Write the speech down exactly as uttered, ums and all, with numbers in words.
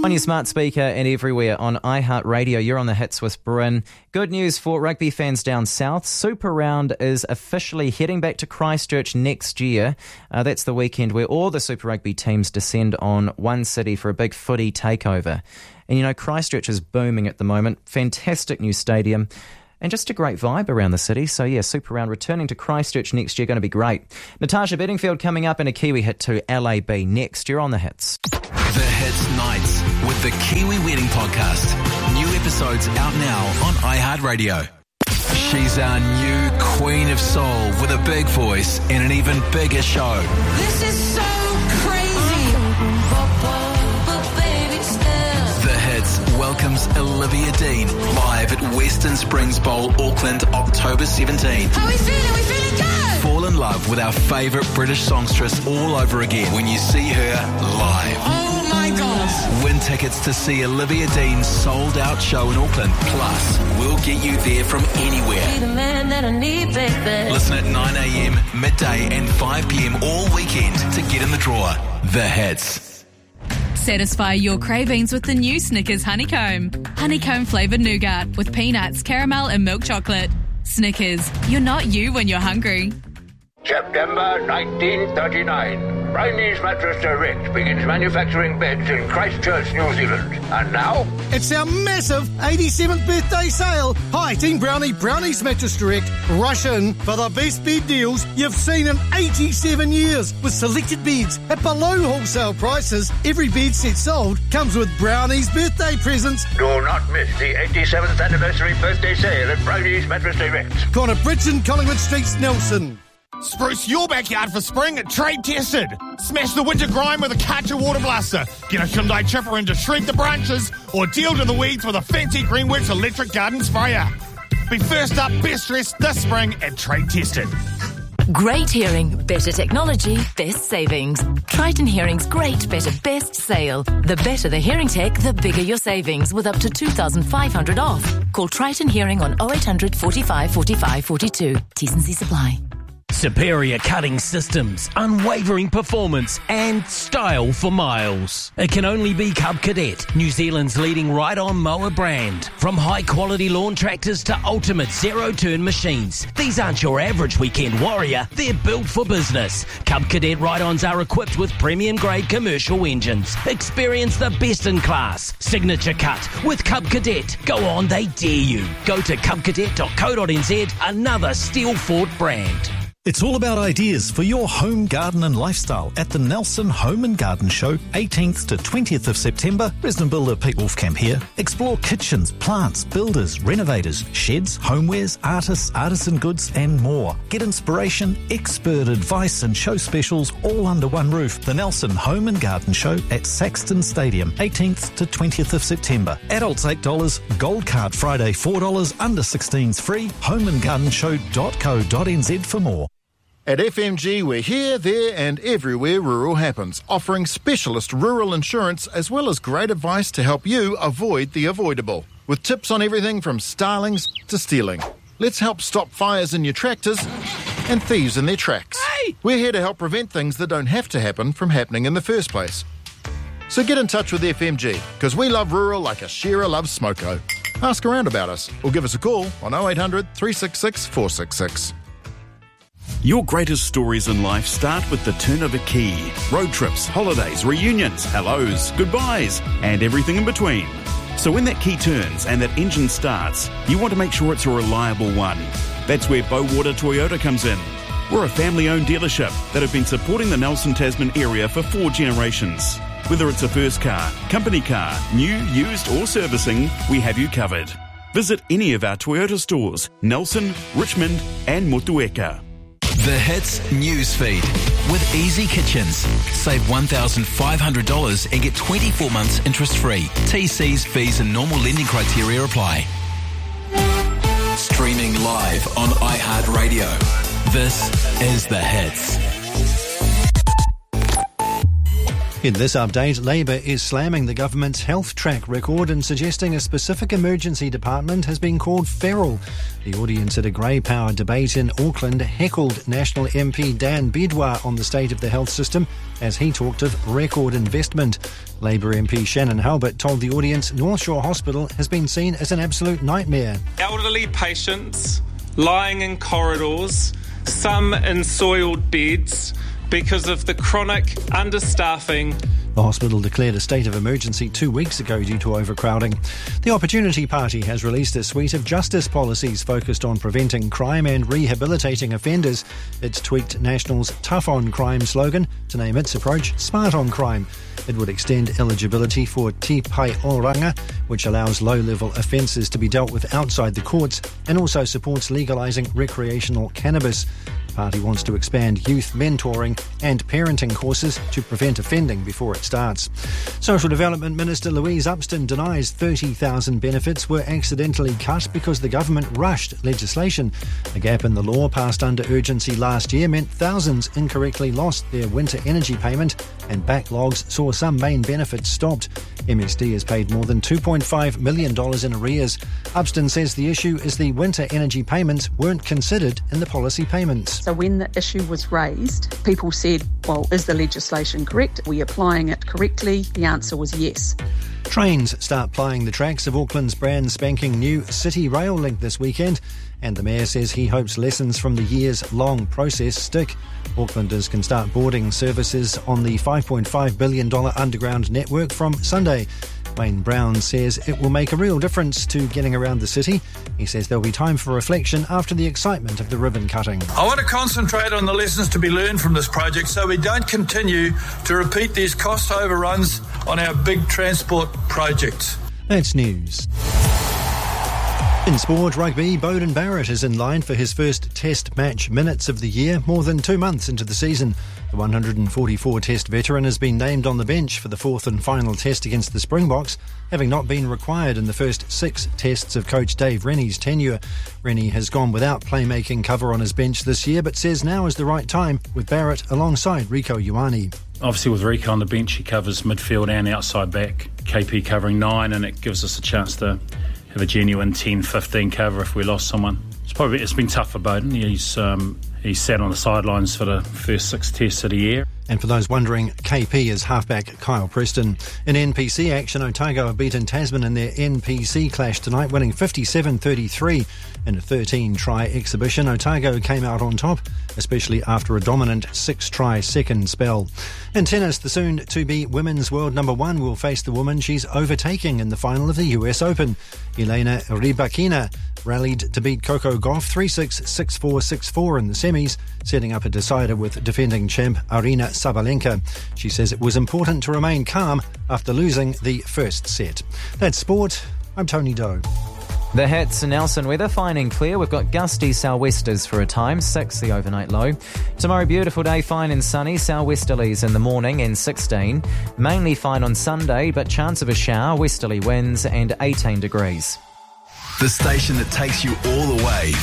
on your smart speaker and everywhere on iHeartRadio. You're on the Hits with Bryn. Good news for rugby fans down south. Super Round is officially heading back to Christchurch next year. Uh, that's the weekend where all the Super Rugby teams descend on one city for a big footy takeover. And you know, Christchurch is booming at the moment. Fantastic new stadium. And just a great vibe around the city. So yeah, Super Round returning to Christchurch next year, going to be great. Natasha Bedingfield coming up in a Kiwi hit to L A B next. You're on the Hits. The Hits Nights with the Kiwi Wedding Podcast. New episodes out now on iHeartRadio. She's our new Queen of Soul with a big voice and an even bigger show. This is so crazy. But baby, still. The Hits welcomes Olivia Dean live at Western Springs Bowl, Auckland, October seventeenth. How are we feeling? We feeling good? Fall in love with our favourite British songstress all over again when you see her live. Oh my God. Win tickets to see Olivia Dean's sold-out show in Auckland. Plus, we'll get you there from anywhere. Be the man that I need, baby. Listen at nine a.m, midday and five p.m. all weekend to get in the draw. The Hits. Satisfy your cravings with the new Snickers Honeycomb. Honeycomb flavoured nougat with peanuts, caramel and milk chocolate. Snickers, you're not you when you're hungry. September nineteen thirty-nine. Brownie's Mattress Direct begins manufacturing beds in Christchurch, New Zealand. And now, it's our massive eighty-seventh birthday sale. Hi, Team Brownie, Brownie's Mattress Direct. Rush in for the best bed deals you've seen in eighty-seven years with selected beds at below wholesale prices. Every bed set sold comes with Brownie's birthday presents. do not miss the eighty-seventh anniversary birthday sale at Brownie's Mattress Direct. Connor Bridgeton, Collingwood Streets, Nelson. Spruce your backyard for spring at Trade Tested. Smash the winter grime with a Karcher water blaster. Get a Hyundai chipper in to shred the branches, or deal to the weeds with a fancy Greenworks electric garden sprayer. Be first up, best dressed this spring at Trade Tested. Great hearing, better technology, best savings. Triton Hearing's great, better, best sale. The better the hearing tech, the bigger your savings, with up to two thousand five hundred dollars off. Call Triton Hearing on oh eight hundred, forty-five, forty-five, forty-two. T's and C's apply. Superior cutting systems, unwavering performance and style for miles. It can only be Cub Cadet, New Zealand's leading ride-on mower brand. From high-quality lawn tractors to ultimate zero-turn machines, these aren't your average weekend warrior, they're built for business. Cub Cadet ride-ons are equipped with premium-grade commercial engines. Experience the best in class. Signature cut with Cub Cadet. Go on, they dare you. Go to cub cadet dot co dot n z, another Steel Fort brand. It's all about ideas for your home, garden and lifestyle at the Nelson Home and Garden Show, eighteenth to twentieth of September. Resident builder Pete Wolfcamp here. Explore kitchens, plants, builders, renovators, sheds, homewares, artists, artisan goods and more. Get inspiration, expert advice and show specials all under one roof. The Nelson Home and Garden Show at Saxton Stadium, eighteenth to twentieth of September. Adults eight dollars, Gold Card Friday four dollars, under sixteens free. home and garden show dot co dot n z for more. At F M G, we're here, there and everywhere rural happens, offering specialist rural insurance as well as great advice to help you avoid the avoidable. With tips on everything from starlings to stealing. Let's help stop fires in your tractors and thieves in their tracks. Hey! We're here to help prevent things that don't have to happen from happening in the first place. So get in touch with F M G, because we love rural like a shearer loves smoko. Ask around about us or give us a call on oh eight hundred, three six six, four six six. Your greatest stories in life start with the turn of a key. Road trips, holidays, reunions, hellos, goodbyes, and everything in between. So when that key turns and that engine starts, you want to make sure it's a reliable one. That's where Bowater Toyota comes in. We're a family-owned dealership that have been supporting the Nelson Tasman area for four generations. Whether it's a first car, company car, new, used or servicing, we have you covered. Visit any of our Toyota stores, Nelson, Richmond and Motueka. The Hits Newsfeed with Easy Kitchens. Save one thousand five hundred dollars and get twenty-four months interest-free. T Cs, fees and normal lending criteria apply. Streaming live on iHeartRadio. This is The Hits. In this update, Labour is slamming the government's health track record and suggesting a specific emergency department has been called feral. The audience at a grey power debate in Auckland heckled National M P Dan Bidwar on the state of the health system as he talked of record investment. Labour M P Shannon Halbert told the audience North Shore Hospital has been seen as an absolute nightmare. Elderly patients lying in corridors, some in soiled beds, because of the chronic understaffing. The hospital declared a state of emergency two weeks ago due to overcrowding. The Opportunity Party has released a suite of justice policies focused on preventing crime and rehabilitating offenders. It's tweaked National's Tough on Crime slogan to name its approach Smart on Crime. It would extend eligibility for Te Pai Oranga, which allows low-level offences to be dealt with outside the courts, and also supports legalising recreational cannabis. The party wants to expand youth mentoring and parenting courses to prevent offending before it starts. Social Development Minister Louise Upston denies thirty thousand benefits were accidentally cut because the government rushed legislation. A gap in the law passed under urgency last year meant thousands incorrectly lost their winter energy payment, and backlogs saw some main benefits stopped. M S D has paid more than two point five million dollars in arrears. Upston says the issue is the winter energy payments weren't considered in the policy payments. So when the issue was raised, people said, well, is the legislation correct? Are we applying it correctly? The answer was yes. Trains start plying the tracks of Auckland's brand spanking new City Rail link this weekend, and the Mayor says he hopes lessons from the years-long process stick. Aucklanders can start boarding services on the five point five billion dollars underground network from Sunday. Wayne Brown says it will make a real difference to getting around the city. He says there'll be time for reflection after the excitement of the ribbon cutting. I want to concentrate on the lessons to be learned from this project so we don't continue to repeat these cost overruns on our big transport projects. That's news. In sport, rugby, Beauden Barrett is in line for his first Test match minutes of the year, more than two months into the season. The one hundred forty-four Test veteran has been named on the bench for the fourth and final Test against the Springboks, having not been required in the first six Tests of coach Dave Rennie's tenure. Rennie has gone without playmaking cover on his bench this year, but says now is the right time with Barrett alongside Rico Ioane. Obviously with Rico on the bench, he covers midfield and outside back. K P covering nine, and it gives us a chance to have a genuine ten fifteen cover if we lost someone. It's probably it's been tough for Beauden. He's um, he's sat on the sidelines for the first six tests of the year. And for those wondering, K P is halfback Kyle Preston. In N P C action, Otago have beaten Tasman in their N P C clash tonight, winning fifty-seven thirty-three. In a thirteen-try exhibition, Otago came out on top, especially after a dominant six-try second spell. In tennis, the soon-to-be women's world number one will face the woman she's overtaking in the final of the U S Open. Elena Rybakina rallied to beat Coco Gauff three six, six four, six four in the semis, setting up a decider with defending champ Arina Sabalenka. She says it was important to remain calm after losing the first set. That's sport. I'm Tony Doe. The Hits and Nelson weather, fine and clear. We've got gusty sou'westers for a time, six the overnight low. Tomorrow, beautiful day, fine and sunny, sou'westerlies in the morning and sixteen. Mainly fine on Sunday, but chance of a shower, westerly winds and eighteen degrees. The station that takes you all the way